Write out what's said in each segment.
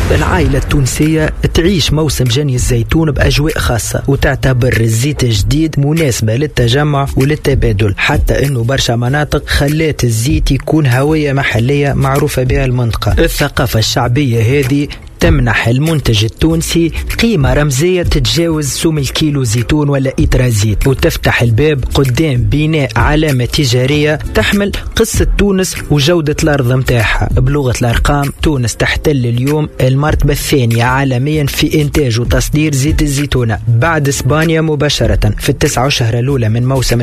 العائلة التونسية تعيش موسم جني الزيتون بأجواء خاصة، وتعتبر الزيت الجديد مناسبة للتجمع وللتبادل، حتى انه برشا مناطق خلات الزيت يكون هوية محلية معروفة بها المنطقة. الثقافة الشعبية هذه تمنح المنتج التونسي قيمة رمزية تتجاوز سوم الكيلو زيتون ولا إترا زيت، وتفتح الباب قدام بناء علامة تجارية تحمل قصة تونس وجودة الأرض متاعها. بلغة الأرقام، تونس تحتل اليوم المرتبة الثانية عالميا في إنتاج وتصدير زيت الزيتونة بعد إسبانيا مباشرة. في التسعة أشهر الأولى من موسم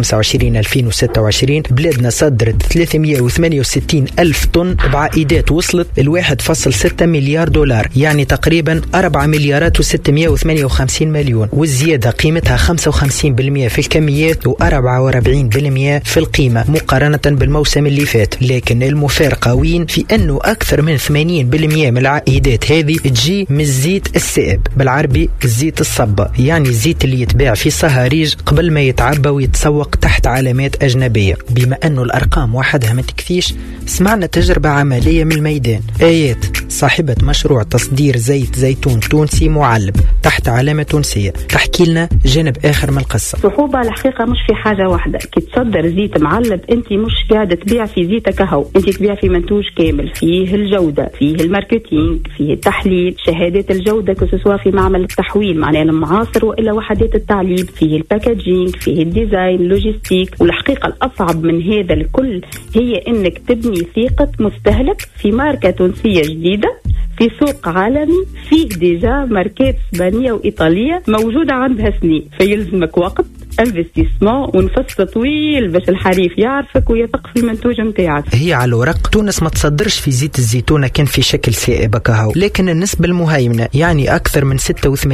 2025-2026 بلادنا صدرت 368 ألف طن بعائدات وصلت 1.6 مليار دولار، يعني تقريبا 4 مليارات و658 مليون، والزيادة قيمتها 55% في الكميات و44% في القيمة مقارنة بالموسم اللي فات. لكن المفارقة وين؟ في أنه أكثر من 80% من العائدات هذه تجي من الزيت السائب، بالعربي الزيت الصبة، يعني الزيت اللي يتباع في صهاريج قبل ما يتعبى ويتسوق تحت علامات أجنبية. بما أنه الأرقام وحدها ما تكفيش، سمعنا تجربة عملية من الميدان. آيات صاحبة مشروع تصدير زيت زيتون تونسي معلب تحت علامة تونسية تحكي لنا جانب آخر من القصة. صعوبة الحقيقة مش في حاجة واحدة، كي تصدر زيت معلب انت مش قاعدة تبيع في زيتك هو، انت تبيع في منتوج كامل، فيه الجودة، فيه الماركتينج، فيه التحليل، شهادات الجودة كسوا في معمل التحويل معناها المعاصر وإلا وحدات التعليب، فيه الباكاجينج، فيه الديزاين، اللوجيستيك. والحقيقة الأصعب من هذا الكل هي انك تبني ثقة مستهلك في ماركة تونسية جديدة في سوق عالمي فيه ديجا ماركات اسبانية وإيطالية موجودة عندها سنين، فيلزمك وقت انفستيسمون ونفس طويل باش الحريف يعرفك ويثق في المنتوج نتاعك. هي على الورق تونس ما تصدرش في زيت الزيتونة كان في شكل سائب كهو، لكن النسبة المهيمنة يعني أكثر من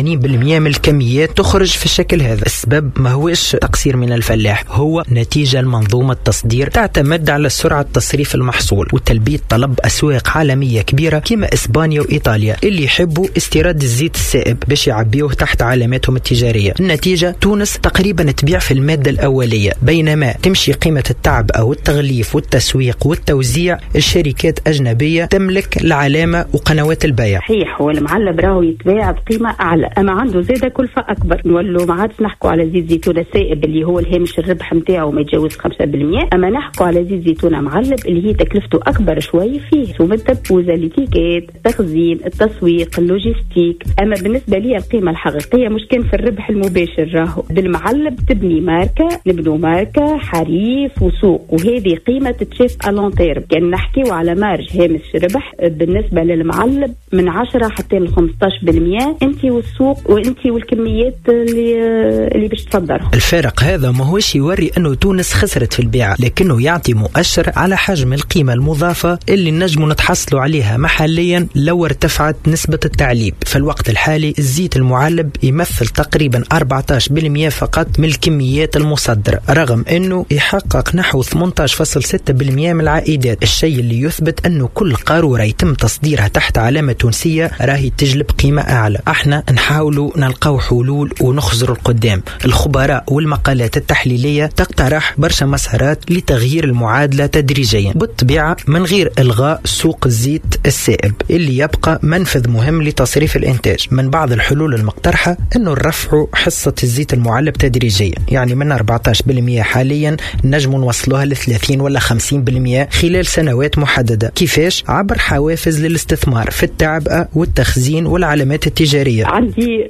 86% من الكميات تخرج في الشكل هذا. السبب ما هوش تقصير من الفلاح، هو نتيجة لمنظومة تصدير تعتمد على سرعة تصريف المحصول وتلبية طلب أسواق عالمية كبيرة كما إسبانيا وإيطاليا اللي يحبوا استيراد الزيت السائب باش يعبيوه تحت علاماتهم التجارية. النتيجة تونس تقريبا تبيع في المادة الأولية، بينما تمشي قيمة التعب أو التغليف والتسويق والتوزيع الشركات أجنبية تملك العلامة وقنوات البيع. صحيح، هو المعلب راهو يتباع بقيمة أعلى، أما عنده زيادة كلفة أكبر. نولوا ما عادش نحكوا على زيت زيتونة سائب اللي هو الهامش الربح متاعه ما يتجاوز 5%، أما نحكوا على زيت زيتونة معلب اللي هي تكلفته أكبر شوي، فيه ثم التبوزة، الاتيكيت، التخزين، التسويق، اللوجيستيك. أما بالنسبة لي القيمة الحقيقية مش كان في الربح المباشر، راهو بالمعلب تبني ماركة، نبنوا ماركة حريف وسوق، وهذه قيمة تتشاف ألونتير. كان نحكيو على مارج هامش ربح بالنسبة للمعلب من 10 حتى ل 15%، انت والسوق وانت والكميات اللي باش تصدرها. الفارق هذا ما هوش يوري انه تونس خسرت في البيع، لكنه يعطي مؤشر على حجم القيمة المضافة اللي نجموا نتحصلوا عليها محليا لو ارتفعت نسبة التعليب. في الوقت الحالي الزيت المعلب يمثل تقريبا 14% فقط من الكميات المصدرة، رغم أنه يحقق نحو 18.6% من العائدات، الشيء اللي يثبت أنه كل قارورة يتم تصديرها تحت علامة تونسية راهي تجلب قيمة أعلى. احنا نحاولوا نلقاو حلول ونخزروا القدام. الخبراء والمقالات التحليلية تقترح برشا مسارات لتغيير المعادلة تدريجيا، بالطبيعة من غير إلغاء سوق الزيت السائب اللي يبقى منفذ مهم لتصريف الإنتاج. من بعض الحلول المقترحة أنه الرفع حصة الزيت المعلب تدريجيا، يعني من 14% حاليا نجم نوصلوها ل 30 ولا 50% خلال سنوات محددة. كيفاش؟ عبر حوافز للاستثمار في التعبئة والتخزين والعلامات التجارية. عندي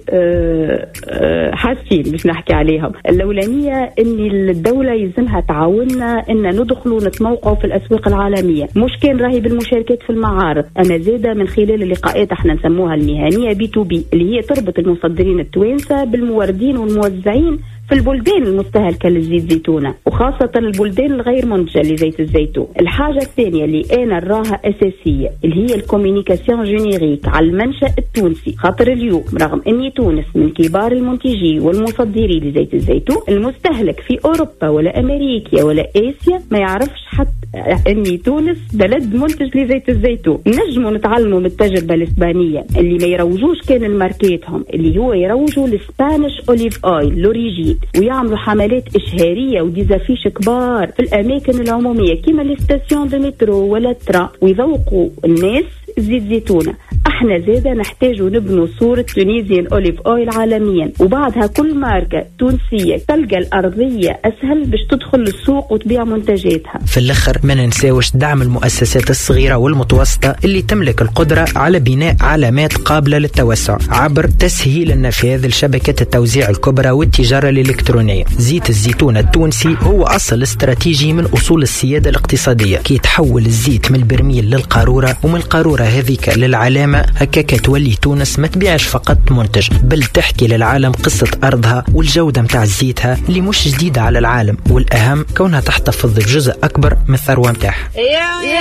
حاجتين باش نحكي عليهم. الأولانية أن الدولة يلزمها تعاوننا أن ندخلوا نتموقعوا في الأسواق العالمية، مش كان راهي بالمشاركات في المعارض، أما زادة من خلال اللقاءات احنا نسموها المهنية B2B اللي هي تربط المصدرين التوانسة بالموردين والموزعين في البلدان المستهلكة للزيت زيتونة، وخاصة البلدان الغير منتجة لزيت الزيتون. الحاجة الثانية اللي أنا نراها أساسية اللي هي الكوميونيكاسيون جينيريك على المنشأ التونسي، خاطر اليوم رغم أني تونس من كبار المنتجين والمصدرين لزيت الزيتون، المستهلك في أوروبا ولا أمريكا ولا آسيا ما يعرفش حتى أني تونس بلد منتج لزيت الزيتون. نجموا نتعلموا من التجربة الإسبانية اللي ما يروجوش كان الماركاتهم، اللي هو يروجوا لسبانيش أوليف أويل لوريجين، ويعملوا حملات إشهارية وديزافيش كبار في الأماكن العمومية كما الاستاسيون دو مترو ولا الترا، ويذوقوا الناس زيت زيتونة. احنا زاده نحتاجوا نبنوا صورة تونيزيان أوليف أويل عالميا، وبعدها كل ماركة تونسية تلقى الأرضية أسهل باش تدخل للسوق وتبيع منتجاتها. في الآخر ما ننساوش دعم المؤسسات الصغيرة والمتوسطة اللي تملك القدرة على بناء علامات قابلة للتوسع عبر تسهيل النفاذ لشبكة التوزيع الكبرى والتجارة الإلكترونية. زيت الزيتون التونسي هو أصل استراتيجي من أصول السيادة الاقتصادية، كي تحول الزيت من البرميل للقارورة، ومن القارورة هذيك للعلامة، هكاك تولي تونس ما تبيعش فقط منتج، بل تحكي للعالم قصة أرضها والجودة متاع زيتها اللي مش جديدة على العالم، والأهم كونها تحتفظ بجزء أكبر من الثروة متاعها.